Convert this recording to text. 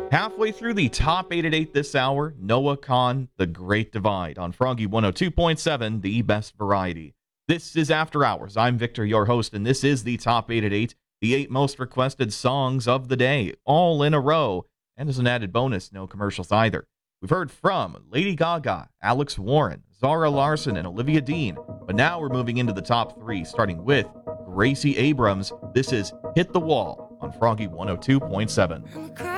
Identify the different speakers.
Speaker 1: Halfway through the top 8 at 8 this hour, Noah Kahan, The Great Divide on Froggy 102.7, the best variety. This is After Hours. I'm Victor, your host, and this is the top 8 at 8, the 8 most requested songs of the day, all in a row. And as an added bonus, no commercials either. We've heard from Lady Gaga, Alex Warren, Zara Larsson, and Olivia Dean. But now we're moving into the top 3, starting with Gracie Abrams. This is Hit the Wall on Froggy 102.7.